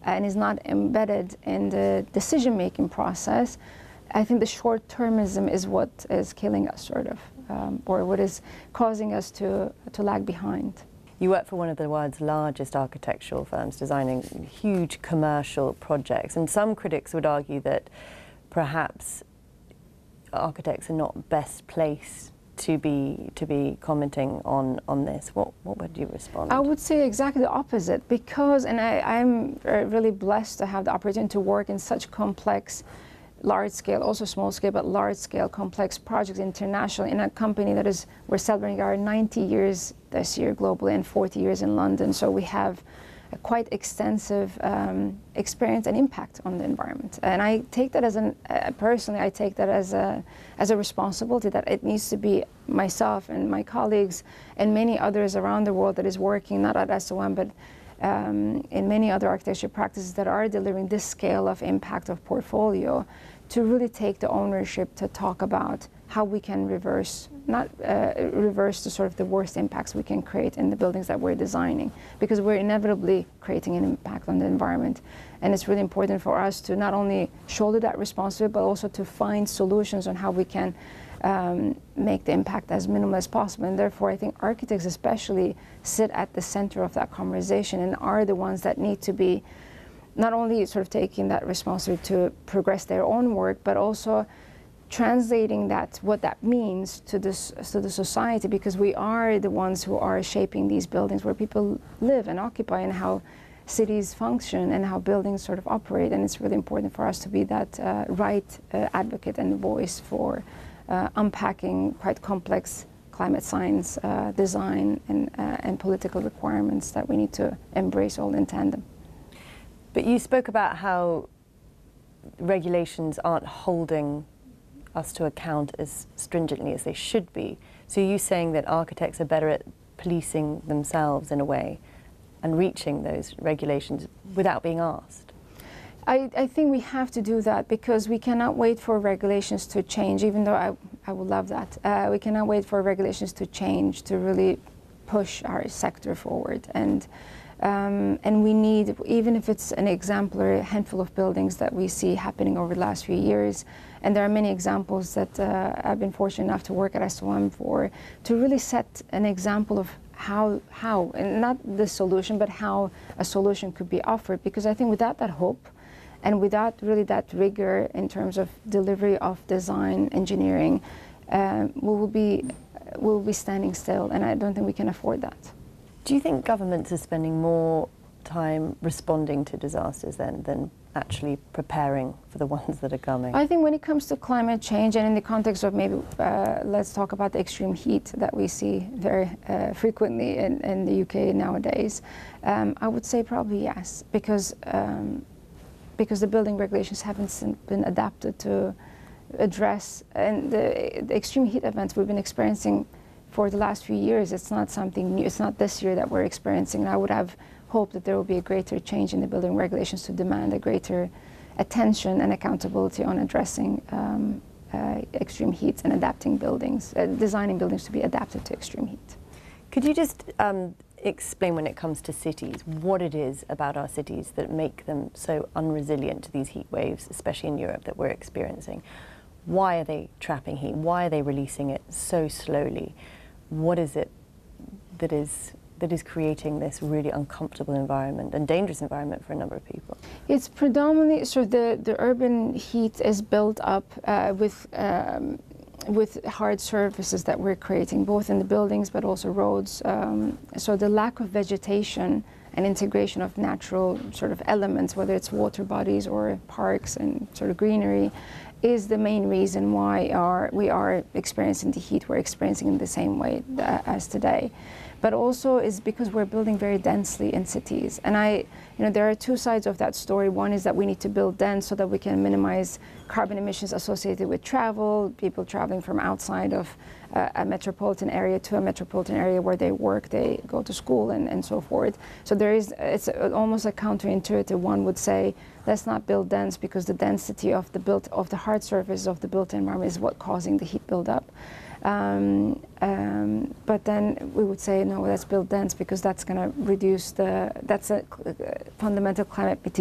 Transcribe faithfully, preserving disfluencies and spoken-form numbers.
and is not embedded in the decision-making process, I think the short-termism is what is killing us, sort of, um, or what is causing us to, to lag behind. You work for one of the world's largest architectural firms, designing huge commercial projects, and some critics would argue that perhaps architects are not best placed to be to be commenting on on this. What what would you respond? I would say exactly the opposite, because, and I, I'm really blessed to have the opportunity to work in such complex, large scale, also small scale, but large scale, complex projects internationally in a company that is, we're celebrating our ninety years this year globally and forty years in London. So we have a quite extensive um, experience and impact on the environment. And I take that as an, uh, personally, I take that as a, as a responsibility that it needs to be myself and my colleagues and many others around the world that is working, not at S O M, but um, in many other architecture practices that are delivering this scale of impact of portfolio, to really take the ownership to talk about how we can reverse, not uh, reverse the sort of the worst impacts we can create in the buildings that we're designing, because we're inevitably creating an impact on the environment. And it's really important for us to not only shoulder that responsibility, but also to find solutions on how we can um, make the impact as minimal as possible. And therefore, I think architects especially sit at the center of that conversation and are the ones that need to be not only sort of taking that responsibility to progress their own work, but also translating that, what that means to this, to the society, because we are the ones who are shaping these buildings where people live and occupy, and how cities function and how buildings sort of operate. And it's really important for us to be that uh, right uh, advocate and voice for uh, unpacking quite complex climate science, uh, design, and, uh, and political requirements that we need to embrace all in tandem. But you spoke about how regulations aren't holding us to account as stringently as they should be. So are you saying that architects are better at policing themselves in a way and reaching those regulations without being asked? I, I think we have to do that, because we cannot wait for regulations to change, even though I, I would love that. Uh, we cannot wait for regulations to change to really push our sector forward. And Um, and we need, even if it's an exemplary handful of buildings that we see happening over the last few years, and there are many examples that uh, I've been fortunate enough to work at S O M for, to really set an example of how, how, and not the solution, but how a solution could be offered. Because I think without that hope, and without really that rigor in terms of delivery of design, engineering, uh, we will be, we will be standing still, and I don't think we can afford that. Do you think governments are spending more time responding to disasters then than actually preparing for the ones that are coming? I think when it comes to climate change, and in the context of maybe, uh, let's talk about the extreme heat that we see very uh, frequently in, in the U K nowadays, um, I would say probably yes, because, um, because the building regulations haven't been adapted to address, and the, the extreme heat events we've been experiencing for the last few years, it's not something new. It's not this year that we're experiencing. And I would have hoped that there will be a greater change in the building regulations to demand a greater attention and accountability on addressing um, uh, extreme heat and adapting buildings, uh, designing buildings to be adapted to extreme heat. Could you just um, explain, when it comes to cities, what it is about our cities that make them so unresilient to these heat waves, especially in Europe, that we're experiencing? Why are they trapping heat? Why are they releasing it so slowly? What is it that is that is creating this really uncomfortable environment and dangerous environment for a number of people? It's predominantly, so the, the urban heat is built up uh, with, um, with hard surfaces that we're creating, both in the buildings but also roads. Um, so the lack of vegetation and integration of natural sort of elements, whether it's water bodies or parks and sort of greenery, is the main reason why our, we are experiencing the heat we're experiencing in the same way uh, as today. But also is because we're building very densely in cities. And I, you know, there are two sides of that story. One is that we need to build dense so that we can minimize carbon emissions associated with travel, people traveling from outside of uh, a metropolitan area to a metropolitan area where they work, they go to school, and, and so forth. So there is, it's a, almost a counterintuitive. One would say, let's not build dense, because the density of the built, of the hard surface of the built environment is what causing the heat buildup. Um, um, but then we would say, no, let's build dense, because that's going to reduce the, that's a fundamental climate mitigation